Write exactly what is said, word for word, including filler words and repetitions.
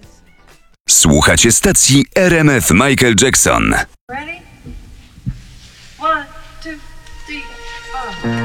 Słuchacie stacji R M F Michael Jackson. Ready? One, two, three, four.